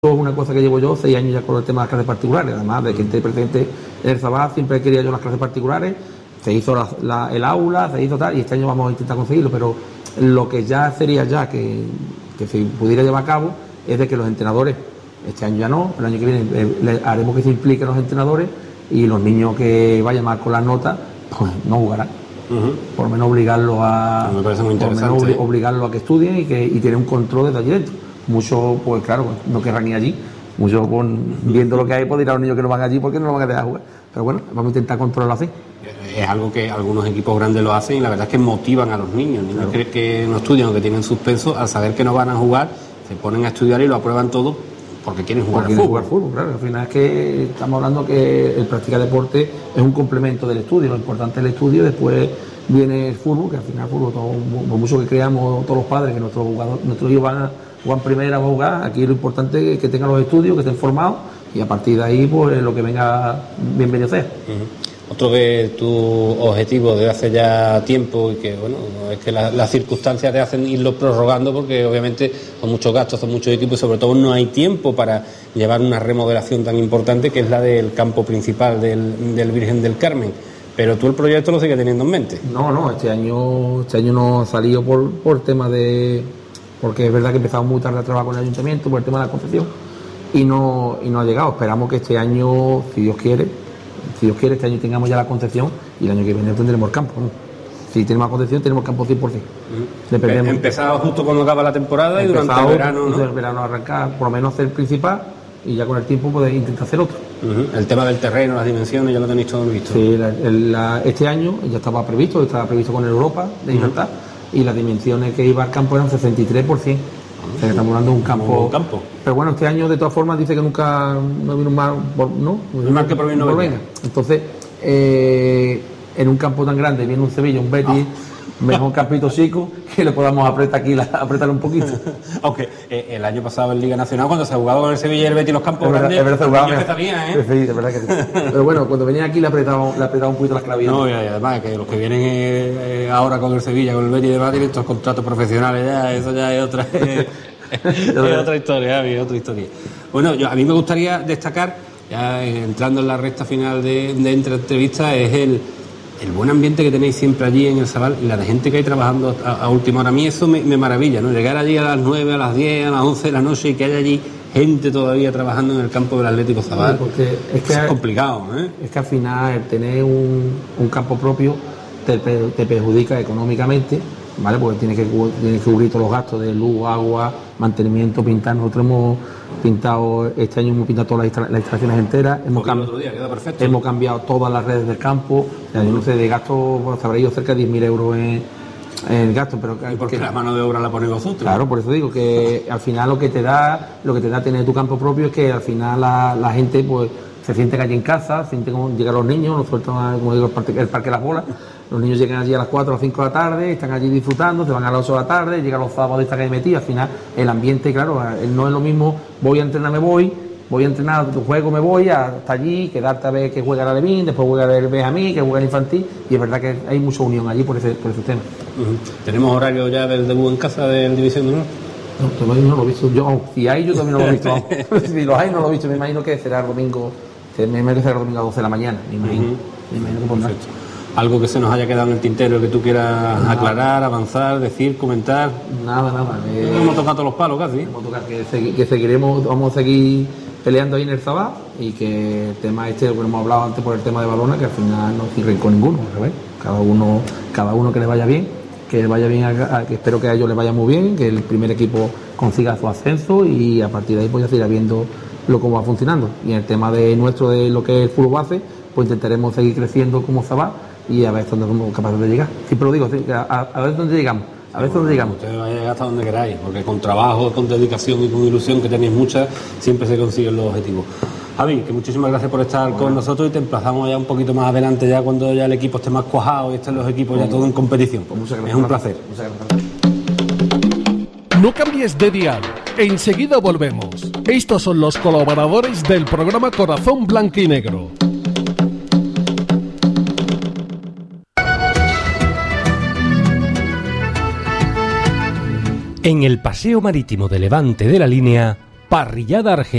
una cosa que llevo yo 6 años ya con el tema de las clases particulares, además de que esté presente en el Zabal, siempre quería yo las clases particulares, se hizo el aula, se hizo tal, y este año vamos a intentar conseguirlo, pero lo que ya sería ya que se pudiera llevar a cabo es de que los entrenadores, este año ya no, el año que viene le haremos que se impliquen los entrenadores y los niños que vayan mal con las notas, pues no jugarán. Por lo menos obligarlos a que estudien y tener un control desde allí dentro. Muchos, pues claro, no querrán ir allí. Muchos, viendo lo que hay, pues dirán a los niños que no van allí porque no lo van a dejar jugar. Pero bueno, vamos a intentar controlarlo así. Es algo que algunos equipos grandes lo hacen y la verdad es que motivan a los niños. Niños claro. que no estudian o que tienen suspenso, al saber que no van a jugar, se ponen a estudiar y lo aprueban todo porque quieren jugar al fútbol. Claro. Al final es que estamos hablando que el practicar deporte es un complemento del estudio. Lo importante es el estudio, después viene el fútbol, que al final el fútbol, por mucho que creamos todos los padres que nuestros hijos van a jugar primera, van a jugar, aquí lo importante es que tengan los estudios, que estén formados y a partir de ahí pues lo que venga bienvenido sea. Otro de tus objetivos de hace ya tiempo y que bueno, es que las circunstancias te hacen irlo prorrogando porque obviamente son muchos gastos, son muchos equipos y sobre todo no hay tiempo para llevar una remodelación tan importante que es la del campo principal del Virgen del Carmen. Pero tú el proyecto lo sigues teniendo en mente. No, este año no ha salido por tema de... porque es verdad que empezamos muy tarde a trabajar con el ayuntamiento por el tema de la concesión y no ha llegado. Esperamos que este año, si Dios quiere, este año tengamos ya la concesión y el año que viene tendremos el campo, ¿no? Si tenemos la concesión, tenemos campo 100%. Dependemos. Empezado justo cuando acaba la temporada y durante el verano, ¿no? Durante el verano arrancar, por lo menos hacer el principal y ya con el tiempo poder intentar hacer otro. El tema del terreno, las dimensiones, ya lo tenéis todo visto. Sí, este año ya estaba previsto con el Europa de Libertad y las dimensiones que iba al campo eran 63%. O sea, que estamos hablando de un campo. Pero bueno, este año de todas formas dice que nunca no vino mal, ¿no? Mal que por bien no venga. Entonces, en un campo tan grande viene un Sevilla, un Betis, mejor campito chico que le podamos apretarle un poquito. Aunque el año pasado en Liga Nacional, cuando se jugaba con el Sevilla y el Betis los campos grandes, es verdad que sí. Pero bueno, cuando venía aquí le apretaba un poquito las clavillas. No, y además que los que vienen ahora con el Sevilla, con el Betis y demás, tienen estos contratos profesionales ya, eso ya es otra otra historia, Javi, otra historia. Bueno, a mí me gustaría destacar, ya entrando en la recta final de entrevista, es el buen ambiente que tenéis siempre allí en el Zabal y la de gente que hay trabajando a última hora. A mí eso me maravilla, ¿no? Llegar allí a las 9, a las 10, a las 11 de la noche y que haya allí gente todavía trabajando en el campo del Atlético Zabal. Porque es complicado, ¿eh? Es que al final el tener un campo propio te perjudica económicamente, ¿vale? Porque tienes que cubrir todos los gastos de luz, agua, mantenimiento, pintar. Nosotros hemos pintado, este año hemos pintado todas las instalaciones enteras, hemos cambiado todas las redes del campo. O sea, yo no sé, de gasto, pues, habrá ido cerca de 10.000 euros en gasto, pero porque la mano de obra la ponéis vosotros. Claro, por eso digo que al final lo que te da tener tu campo propio es que al final la gente pues se siente allí en casa, siente como llegan los niños, nos sueltan, como digo, el parque de las bolas. Los niños llegan allí a las 4 o 5 de la tarde, están allí disfrutando, se van a las 8 de la tarde, llegan los sábados y están ahí metidos. Al final el ambiente, claro, no es lo mismo, voy a entrenar, voy a entrenar, juego, me voy hasta allí, quedarte a ver que juega el Alevín, después juega el Benjamín, que juega el infantil, y es verdad que hay mucha unión allí por ese tema. ¿Tenemos horario ya del debut en casa del División de Honor? No, todavía no lo he visto. Si hay, yo también no lo he visto. Si los hay, no lo he visto. Me imagino que será el domingo, a 12 de la mañana, me imagino. Me imagino que pondrá. ¿Algo que se nos haya quedado en el tintero que tú quieras aclarar, avanzar, decir, comentar? Nada. Hemos tocado todos los palos casi. Hemos tocado que seguiremos, vamos a seguir peleando ahí en el Zabal y que el tema que hemos hablado antes por el tema de Balona, que al final no hay rincón ninguno, ¿sabes? Cada uno que le vaya bien, que espero que a ellos les vaya muy bien, que el primer equipo consiga su ascenso y a partir de ahí pues ya se irá viendo cómo va funcionando. Y en el tema de lo que es el fútbol base, pues intentaremos seguir creciendo como Zabal y a ver dónde somos capaces de llegar. Siempre lo digo, a ver dónde llegamos. Ustedes vayan a llegar hasta donde queráis, porque con trabajo, con dedicación y con ilusión, que tenéis mucha, siempre se consiguen los objetivos. Javi, que muchísimas gracias por estar con nosotros y te emplazamos ya un poquito más adelante, ya cuando ya el equipo esté más cuajado y estén los equipos ya todo en competición. Muchas gracias. Es un placer. Muchas gracias. No cambies de dial, enseguida volvemos. Estos son los colaboradores del programa Corazón Blanquinegro. En el paseo marítimo de Levante de la Línea Parrillada Argentina.